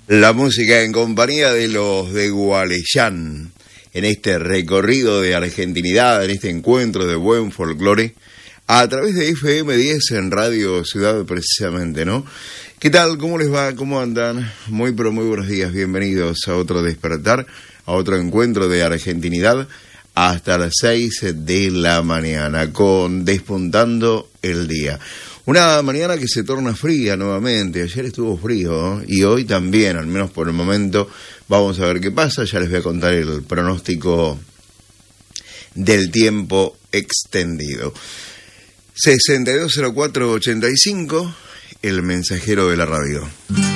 La música en compañía de los de Gualeyán, en este recorrido de argentinidad, en este encuentro de buen folclore, a través de FM 10 en Radio Ciudad precisamente, ¿no? ¿Qué tal? ¿Cómo les va? ¿Cómo andan? Muy buenos días, bienvenidos a otro despertar, a otro encuentro de argentinidad, hasta las 6 de la mañana, con Despuntando el Día. Una mañana que se torna fría nuevamente. Ayer estuvo frío, ¿eh? Y hoy también, al menos por el momento. Vamos a ver qué pasa. Ya les voy a contar el pronóstico del tiempo extendido. 620485, el mensajero de la radio.